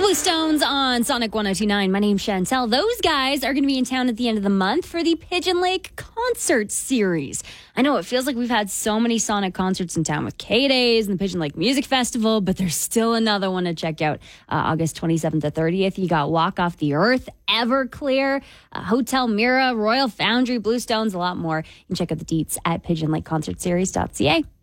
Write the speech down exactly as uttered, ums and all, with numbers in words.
Bluestones on Sonic one oh two point nine. My name's Chantel. Those guys are going to be in town at the end of the month for the Pigeon Lake Concert Series. I know it feels like we've had so many Sonic concerts in town with K-Days and the Pigeon Lake Music Festival, but there's still another one to check out. Uh, August twenty-seventh to thirtieth, you got Walk Off the Earth, Everclear, uh, Hotel Mira, Royal Foundry, Bluestones, a lot more. You can check out the deets at pigeon lake concert series dot c a.